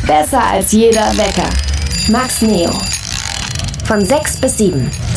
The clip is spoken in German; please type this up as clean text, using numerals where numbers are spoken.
Besser als jeder Wecker. Max Neo. Von 6 bis 7.